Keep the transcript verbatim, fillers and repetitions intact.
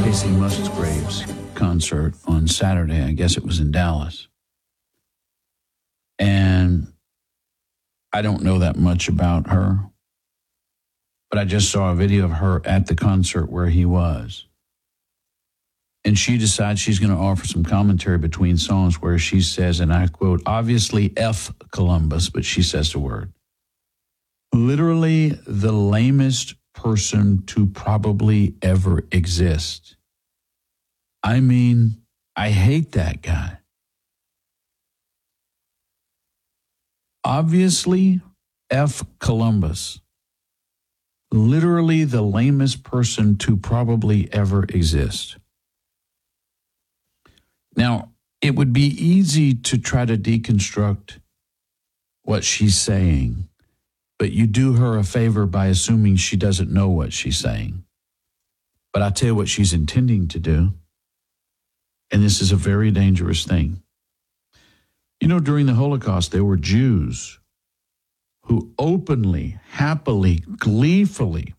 Casey Musgraves concert on Saturday. I guess it was in Dallas. And I don't know that much about her, but I just saw a video of her at the concert where he was. And she decides she's going to offer some commentary between songs where she says, and I quote, obviously F Columbus, but she says the word. Literally the lamest person to probably ever exist. I mean, I hate that guy. Obviously, F Columbus. Literally the lamest person to probably ever exist. Now, it would be easy to try to deconstruct what she's saying, but you do her a favor by assuming she doesn't know what she's saying. But I tell you what she's intending to do, and this is a very dangerous thing. You know, during the Holocaust, there were Jews who openly, happily, gleefully